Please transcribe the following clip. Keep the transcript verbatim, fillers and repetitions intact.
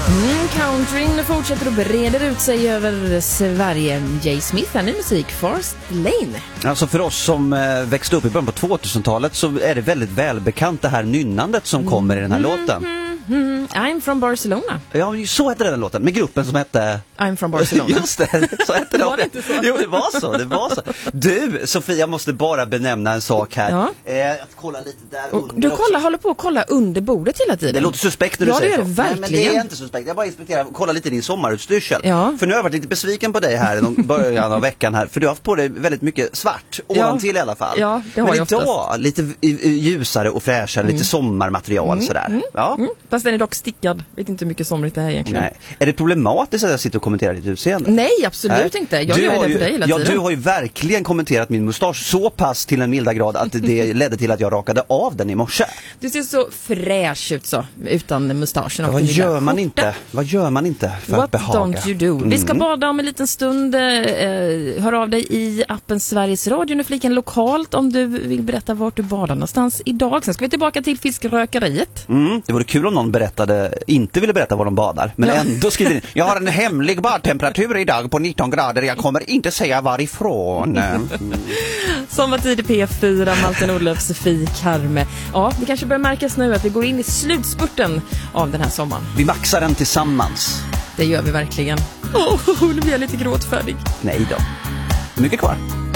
Mm, countryn fortsätter och breder ut sig över Sverige. Jay Smith, han är musik, Forest Lane. Alltså för oss som eh, växte upp i början på tvåtusentalet så är det väldigt välbekant det här nynnandet som mm. kommer i den här mm, låten. Mm, mm. I'm from Barcelona. Ja, så hette den låten, med gruppen som hette... I'm from Barcelona. Just det, så hette det. Var det inte så? Jo, det var så, det var så. Du, Sofia, jag måste bara benämna en sak här. Ja. Eh, att kolla lite där och under du kollar, håller på att kolla under bordet hela tiden. Det låter suspekt när ja, du säger det är så. det verkligen. Nej, men det är inte suspekt. Jag bara inspekterar, kolla lite din sommarutstyrsel. Ja. För nu har jag varit lite besviken på dig här i början av veckan här. För du har haft på dig väldigt mycket svart, ovantill ja. i alla fall. Ja, det har men jag idag oftast. lite ljusare och fräschare, mm. lite sommarmaterial mm. sådär. Mm. Ja. Mm. Fast den är dock stickad. Vet inte hur mycket somrigt det här egentligen. Nej. Är det problematiskt att jag sitter och kommenterar ditt utseende? Nej, absolut Nej. inte. Jag du gör det ju, för dig hela ja, tiden. Du har ju verkligen kommenterat min mustasch så pass till en milda grad att det ledde till att jag rakade av den i morse. Du ser så fräsch ut så, utan mustaschen. Ja, vad gör man inte? Vad gör man inte för What att behaga? Don't you do? Mm. Vi ska bada om en liten stund. Eh, hör av dig i appen Sveriges Radio. Nu fliken lokalt om du vill berätta vart du badar någonstans idag. Sen ska vi tillbaka till fiskrökeriet. Mm, det vore kul om någon berättade, inte ville berätta var de badar. Men ja. ändå skriver in, jag har en hemlig badtemperatur idag på nitton grader. Jag kommer inte säga varifrån. Mm. Sommartid i P fyra, Malte Nordlöf, Sofie Karme. Ja, det kanske börjar märkas nu att vi går in i slutspurten av den här sommaren. Vi maxar den tillsammans. Det gör vi verkligen. Åh, oh, nu blir jag lite gråtfärdig. Nej då. Mycket kvar.